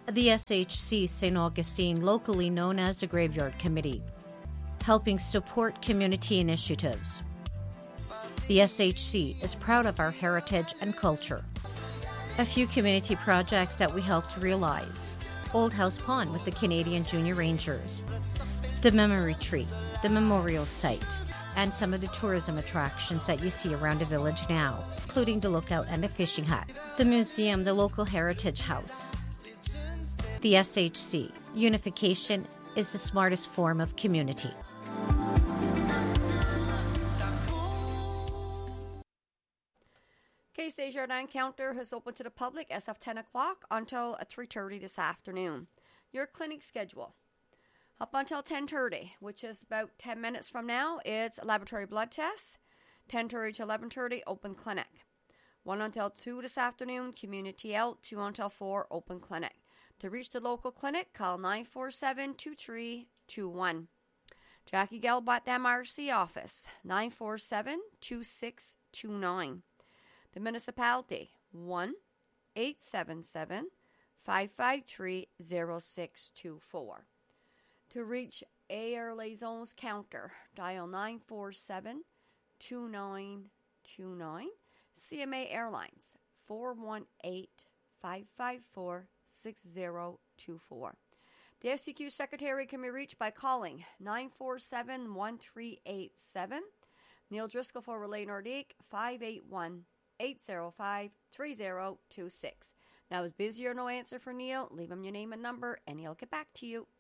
The SHC St. Augustine, locally known as the Graveyard Committee, helping support community initiatives. The SHC is proud of our heritage and culture. A few community projects that we helped realize: Old House Pond with the Canadian Junior Rangers, the Memory Tree, the Memorial Site, and some of the tourism attractions that you see around the village now, including the Lookout and the Fishing Hut, the museum, the local heritage house. The SHC, unification is the smartest form of community. Desjardins counter has opened to the public as of 10 o'clock until 3:30 this afternoon. Your clinic schedule. Up until 10:30, which is about 10 minutes from now, it's laboratory blood tests. 10:30 to 11:30, open clinic. 1 until 2 this afternoon, community out. 2 until 4, open clinic. To reach the local clinic, call 947-2321. Jackie Gelbot, MRC office, 947-2629. The municipality, 1-877-553-0624. To reach Air Liaisons counter, dial 947-2929. CMA Airlines, 418-554-6024. The SCQ Secretary can be reached by calling 947-1387. Neil Driscoll for Relay Nordique, 581-805-3026. Now, is busy or no answer for Neil? Leave him your name and number, and he'll get back to you.